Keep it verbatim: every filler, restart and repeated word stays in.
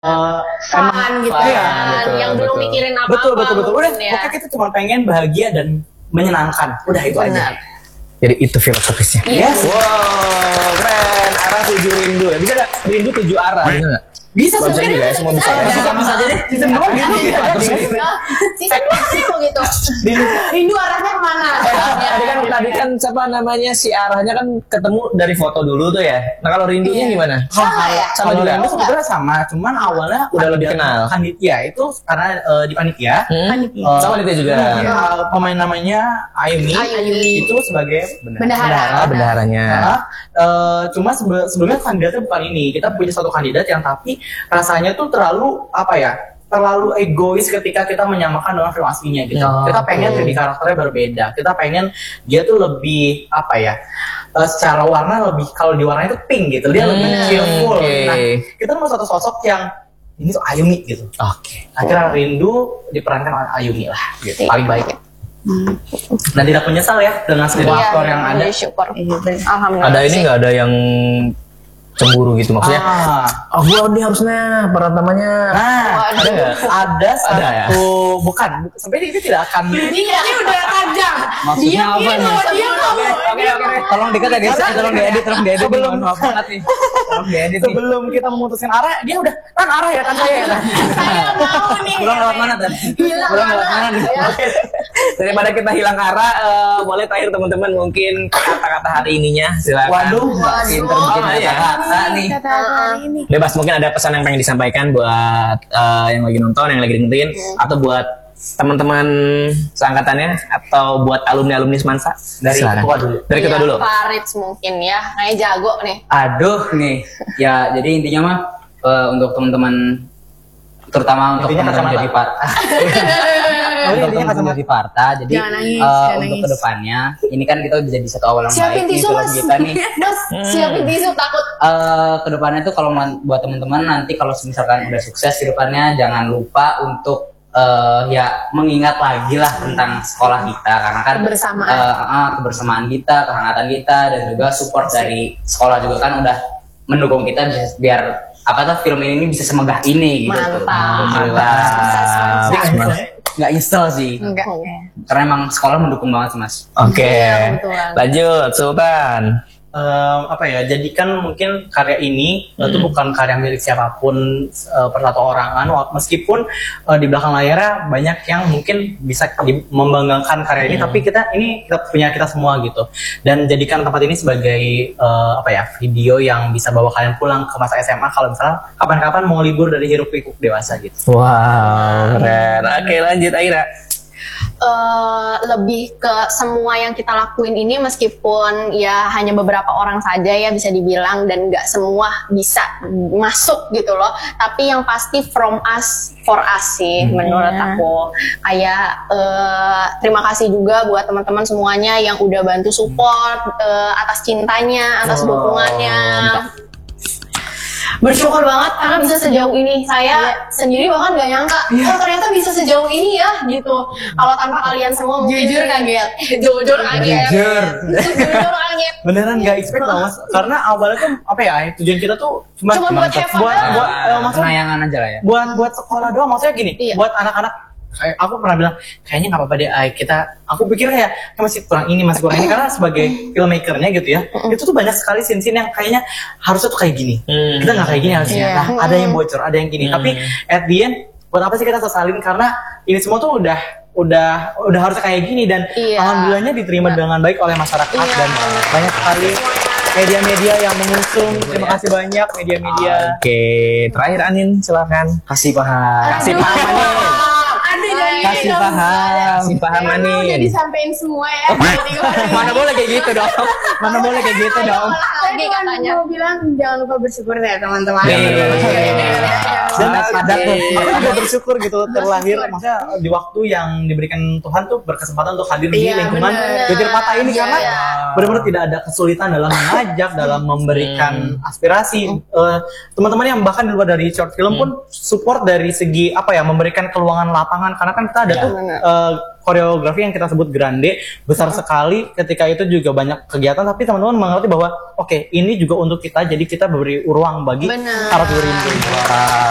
Uh, fun gitu ya, kan, yang belum mikirin apa-apa. Betul, betul, betul. Udah, ya. pokoknya kita cuma pengen bahagia dan menyenangkan. Udah itu Benar. aja. Jadi itu filosofisnya. Yes. Wow, keren. Arah tujuh rindu ya. Bisa nggak? Rindu tujuh arah. Bisa nggak? Bisa bisa juga ya, semua bisa. Bisa bisa jadi season dua gitu. Season dua mau gitu. Rindu arahnya kemana? Tadi kan tadi kan siapa namanya si arahnya kan ketemu dari foto dulu tuh ya. Nah kalau rindunya gimana? Sama ya. Sama juga. Rindu sebetulnya sama, cuman awalnya udah lebih kenal. Panitia itu karena uh, di panitia. Panitia. Uh, sama panitia juga. Uh, pemain namanya Ayumi, Ayumi. itu sebagai bendahara. Ah, bendaharanya. Nah, uh, cuma sebe sebelumnya kandidatnya bukan ini. Kita punya satu kandidat yang tapi rasanya tuh terlalu apa ya? Terlalu egois ketika kita menyamakan dengan film aslinya gitu. Oh, kita pengen okay. jadi karakternya berbeda. Kita pengen dia tuh lebih apa ya? Uh, secara warna lebih, kalau di warnanya itu pink gitu. Dia hmm, lebih cheerful. Okay. Nah, kita mau satu sosok yang ini tuh Ayumi gitu. Oke. Okay. Akhirnya Rindu diperankan oleh Ayumi lah. Gitu. Paling baik. Hmm. Dan tidak menyesal ya dengan semua Iya, aktor yang ada. Syukur. Alhamdulillah. Ada ini nggak ada yang cemburu gitu maksudnya? Ah. Oh, gua dia harusnya pertamanya. Nah, ada nggak? Ada satu, Ada ya? bukan, sampai ini tidak akan. Ini udah tajam. Maksudnya apa nih? Dia Oke, oke, oke. Tolong dikat ya guys, tolong diedit, tolong diedit. Sebelum Maaf banget nih. Tolong diedit. Sebelum kita memutuskan arah, dia udah kan arah ya kan saya ya. Saya mau nih. Pulang lewat mana tadi? Hilang Pulang lewat mana nih? Daripada kita hilang arah, uh, boleh terakhir teman-teman mungkin kata-kata hari ininya silakan. Waduh, Mbak Pinter bikin Oh, iya. kata nih. ini. Bebas, mungkin ada pesan yang pengen disampaikan buat uh, yang lagi nonton, yang lagi dengerin, hmm. atau buat teman-teman seangkatannya, atau buat alumni-alumni Semansa. Dari silakan. ketua dulu. Dari ketua Iya, dulu. Farits mungkin ya, kayak jago nih. Aduh nih, ya jadi intinya mah uh, untuk teman-teman, terutama untuk Intinya teman-teman kacamata. jadi part, untuk teman-teman jadi parta, jadi Jangan nangis, uh, jangan untuk nangis. kedepannya, ini kan kita udah jadi satu awal yang Siapin baik nih tisu film mas, kita nih. mas, siapin tisu takut. Uh, kedepannya tuh kalau man- buat teman-teman nanti kalau misalkan udah sukses kedepannya, jangan lupa untuk uh, ya mengingat lagi lah tentang sekolah kita, karena kan Kebersamaan. uh, uh, kebersamaan kita, kehangatan kita, dan juga support dari sekolah juga kan udah mendukung kita bisa, biar apa tuh film ini bisa semegah ini gitu. Mantap. Mantap. Mantap. Nggak nyesel sih, Enggak. karena emang sekolah mendukung banget sih mas. Oke, Iya, betul. lanjut Sultan. Um, apa ya, jadikan mungkin karya ini Hmm. itu bukan karya milik siapapun uh, per satu orang, meskipun uh, di belakang layarnya banyak yang mungkin bisa di- membanggakan karya ini, Hmm. tapi kita ini kita punya kita semua gitu. Dan jadikan tempat ini sebagai uh, apa ya, video yang bisa bawa kalian pulang ke masa S M A kalau misalnya kapan-kapan mau libur dari hiruk pikuk dewasa gitu. Wow, keren. Oke, lanjut Aira. Eh, lebih ke semua yang kita lakuin ini, meskipun ya hanya beberapa orang saja ya bisa dibilang, dan nggak semua bisa masuk gitu loh, tapi yang pasti from us for us sih Hmm. menurut aku. Kayak eh, terima kasih juga buat teman-teman semuanya yang udah bantu support, eh, atas cintanya, atas Oh, dukungannya. Bersyukur banget karena bisa sejauh ini. Saya sendiri bahkan gak nyangka, oh ternyata bisa sejauh ini ya gitu. Kalau tanpa kalian semua mungkin jujur kaget. Jujur kaget. Jujur. Jujur kaget. Beneran nggak expect loh mas, karena awalnya tuh apa ya, tujuan kita tuh cuma Cuma buat have fun buat doang. buat eh, maksudnya Penayangan aja lah ya. buat buat sekolah doang, maksudnya gini, Iya. buat anak-anak. Kayak aku pernah bilang kayaknya nggak apa-apa deh, Ay. Kita aku pikir ya kayak masih kurang ini masih kurang ini karena sebagai filmmakernya gitu ya, itu tuh banyak sekali scene-scene yang kayaknya harusnya tuh kayak gini, Hmm. kita nggak kayak gini harusnya. Iya. Nah, ada yang bocor, ada yang gini, Hmm. tapi at the end buat apa sih kita sesalin, karena ini semua tuh udah udah udah harusnya kayak gini, dan Iya. alhamdulillahnya diterima dengan baik oleh masyarakat. Iya. Dan banyak sekali media-media yang mengusung. Terima kasih banyak media-media. Oke, terakhir Anin silakan. Kasih paham. Kasih paham Anin. Ada jadi Kasih paham. Kasih paham udah Anin. disampaikan semua ya. Mana boleh kayak gitu dong. Mana boleh kayak gitu dong. Lagi katanya. Mau bilang jangan lupa bersyukur ya teman-teman. Iya, iya, iya. Dan Oke. ada tuh, aku juga bersyukur gitu terlahir, maksudnya di waktu yang diberikan Tuhan tuh berkesempatan untuk hadir di Iya, lingkungan bener. Getir Patah ini, Iya, karena iya. benar-benar tidak ada kesulitan dalam mengajak, dalam memberikan aspirasi. Eh, teman-teman yang bahkan di luar dari short film pun support dari segi apa ya, memberikan keluangan lapangan, karena kan kita ada Iya, tuh eh, koreografi yang kita sebut grande, besar sekali. Ketika itu juga banyak kegiatan, tapi teman-teman mengerti bahwa oke, ini juga untuk kita, jadi kita beri ruang bagi Bener. para touring.